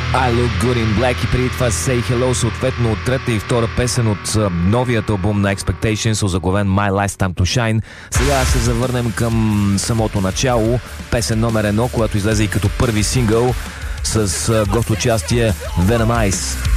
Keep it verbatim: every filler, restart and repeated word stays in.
I Look Good in Black и преди това Say Hello, съответно от трета и втора песен от новият албум на Expectations, озаглавен My Last Time to Shine. Сега се завърнем към самото начало, песен номер едно, която излезе и като първи сингъл с гост участие Venom Eyes.